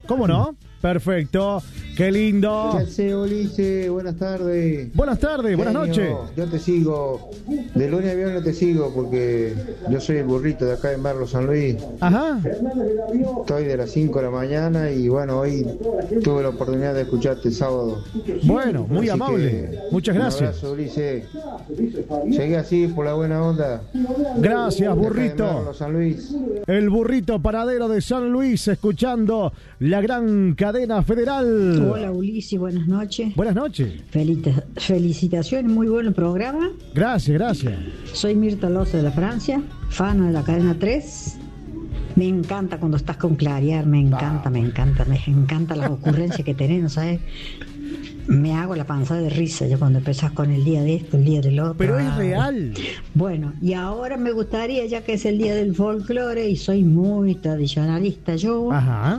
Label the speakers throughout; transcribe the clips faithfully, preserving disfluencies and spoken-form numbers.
Speaker 1: ¿Cómo no? Perfecto. Qué lindo.
Speaker 2: ¿Qué hace, Ulises? Buenas tardes.
Speaker 1: Buenas tardes, buenas
Speaker 2: Genio,
Speaker 1: noches.
Speaker 2: Yo te sigo. De lunes a viernes te sigo porque yo soy el burrito de acá en Barrio San Luis.
Speaker 1: Ajá.
Speaker 2: Estoy de las cinco de la mañana y bueno, hoy tuve la oportunidad de escucharte el sábado.
Speaker 1: Bueno, muy
Speaker 2: Así
Speaker 1: amable.
Speaker 2: que,
Speaker 1: Muchas gracias.
Speaker 2: Un abrazo, Ulises. Seguí así por la buena onda.
Speaker 1: Gracias, burrito.
Speaker 2: Barrio San Luis.
Speaker 1: El burrito panadero de San Luis, escuchando la gran cadena federal.
Speaker 3: Hola, Ulises, buenas noches.
Speaker 1: Buenas noches.
Speaker 3: Felita- felicitaciones, muy buen programa.
Speaker 1: Gracias, gracias.
Speaker 3: Soy Mirta Loza de la Francia, fan de la cadena tres. Me encanta cuando estás con Clarear, me encanta, me encanta, me encanta las ocurrencias que tenés, ¿no sabes? Me hago la panza de risa yo cuando empezás con el día de esto, el día del otro.
Speaker 1: Pero es
Speaker 3: Ah,
Speaker 1: real.
Speaker 3: Bueno, y ahora me gustaría, ya que es el día del folclore y soy muy tradicionalista yo,
Speaker 1: Ajá.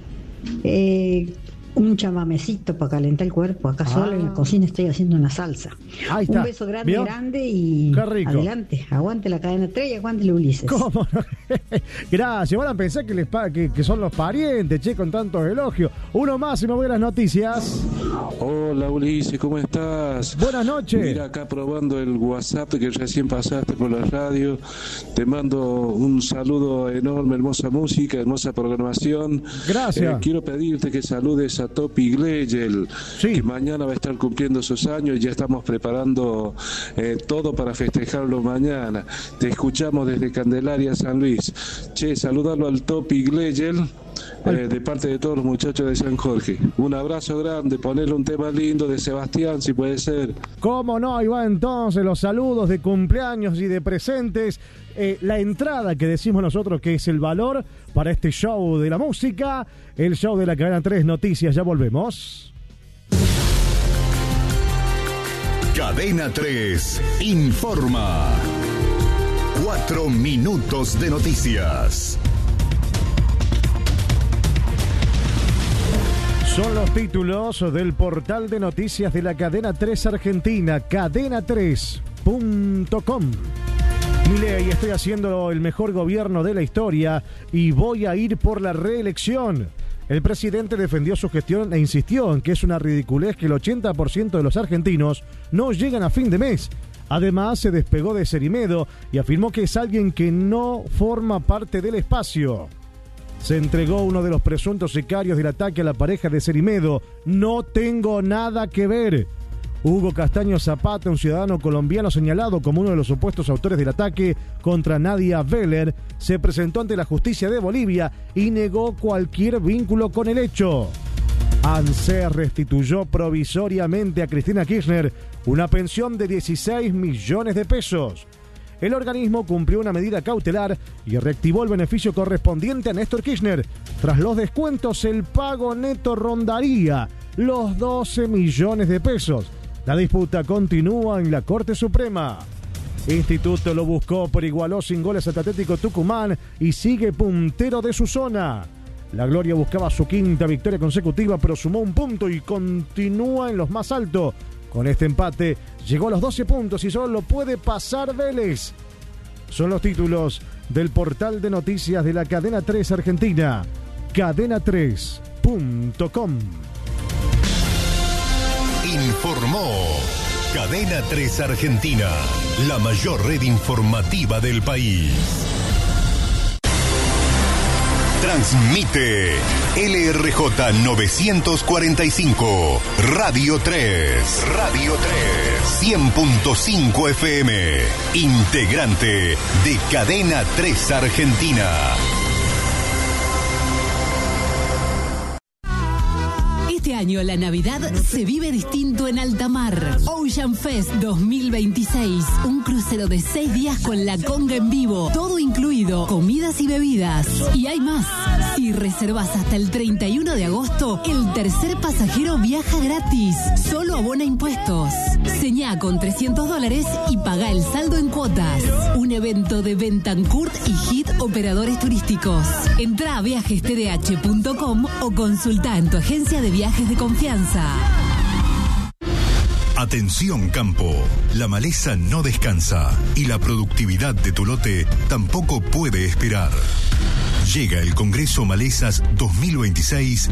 Speaker 3: eh, un chamamecito para calentar el cuerpo. Acá
Speaker 1: Ah.
Speaker 3: solo en la cocina estoy haciendo una salsa.
Speaker 1: Ahí está.
Speaker 3: Un beso grande,
Speaker 1: ¿Vio?
Speaker 3: grande y
Speaker 1: Qué rico.
Speaker 3: adelante. Aguante la cadena tres y aguante el Ulises.
Speaker 1: ¿Cómo no? Gracias. Van a pensar que, les pa- que, que son los parientes, che, con tantos elogios. Uno más y me voy a las noticias.
Speaker 4: Hola Ulises, ¿cómo estás?
Speaker 1: Buenas noches.
Speaker 4: Mira, acá probando el WhatsApp que recién pasaste por la radio. Te mando un saludo enorme, hermosa música, hermosa programación.
Speaker 1: Gracias.
Speaker 4: Eh, quiero pedirte que saludes a Topi Glegel,
Speaker 1: Sí.
Speaker 4: que mañana va a estar cumpliendo sus años y ya estamos preparando eh, todo para festejarlo mañana. Te escuchamos desde Candelaria, San Luis. Che, saludalo al Topi Glegel. Eh, de parte de todos los muchachos de San Jorge. Un abrazo grande, ponerle un tema lindo de Sebastián, si puede ser.
Speaker 1: ¿Cómo no? Ahí va entonces los saludos de cumpleaños y de presentes. Eh, la entrada que decimos nosotros que es el valor para este show de la música. El show de la cadena tres Noticias. Ya volvemos.
Speaker 5: Cadena tres informa. Cuatro minutos de noticias.
Speaker 1: Son los títulos del portal de noticias de la cadena tres Argentina, cadena tres punto com. Milei, estoy haciendo el mejor gobierno de la historia y voy a ir por la reelección. El presidente defendió su gestión e insistió en que es una ridiculez que el ochenta por ciento de los argentinos no llegan a fin de mes. Además, se despegó de Cerimedo y afirmó que es alguien que no forma parte del espacio. Se entregó uno de los presuntos sicarios del ataque a la pareja de Cerimedo. No tengo nada que ver. Hugo Castaño Zapata, un ciudadano colombiano señalado como uno de los supuestos autores del ataque contra Nadia Veller, se presentó ante la justicia de Bolivia y negó cualquier vínculo con el hecho. ANSES restituyó provisoriamente a Cristina Kirchner una pensión de dieciséis millones de pesos. El organismo cumplió una medida cautelar y reactivó el beneficio correspondiente a Néstor Kirchner. Tras los descuentos, el pago neto rondaría los doce millones de pesos. La disputa continúa en la Corte Suprema. Instituto lo buscó, pero igualó sin goles al Atlético Tucumán y sigue puntero de su zona. La Gloria buscaba su quinta victoria consecutiva, pero sumó un punto y continúa en los más altos. Con este empate llegó a los doce puntos y solo puede pasar Vélez. Son los títulos del portal de noticias de la cadena tres Argentina, cadena tres punto com.
Speaker 5: Informó Cadena tres Argentina, la mayor red informativa del país. Transmite L R J novecientos cuarenta y cinco, Radio tres, Radio tres, cien punto cinco F M, integrante de Cadena tres Argentina.
Speaker 6: Este año la Navidad se vive distinto en alta mar. Ocean Fest dos mil veintiséis. Un crucero de seis días con la conga en vivo. Todo incluido, comidas y bebidas. Y hay más. Si reservas hasta el treinta y uno de agosto, el tercer pasajero viaja gratis. Solo abona impuestos. Señá con trescientos dólares y paga el saldo en cuotas. Un evento de Bentancourt y Hit Operadores Turísticos. Entrá a viajes t d h punto com o consulta en tu agencia de viajes de confianza.
Speaker 5: Atención campo, la maleza no descansa y la productividad de tu lote tampoco puede esperar. Llega el Congreso Malezas dos mil veintiséis